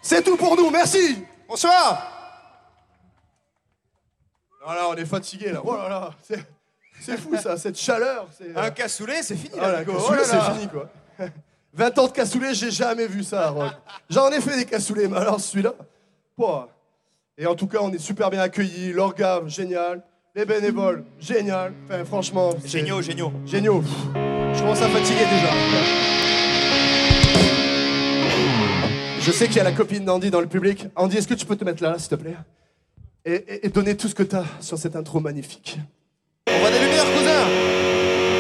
C'est tout pour nous, merci. Bonsoir. Voilà, on est fatigué là. Oh là là, c'est fou ça, cette chaleur. Un cassoulet, c'est fini. Voilà, Nico. cassoulet, Oh là là. c'est fini quoi. 20 ans de cassoulet, j'ai jamais vu ça, Rock. J'en ai fait des cassoulets, mais alors celui-là, pouah. Et en tout cas, on est super bien accueillis. L'organe, génial. Les bénévoles, génial. Enfin, franchement, Géniaux. géniaux. Pff, je commence à fatiguer déjà. Je sais qu'il y a la copine d'Andy dans le public. Andy, est-ce que tu peux te mettre là, s'il te plaît, et donner tout ce que t'as sur cette intro magnifique. On voit des lumières, cousin.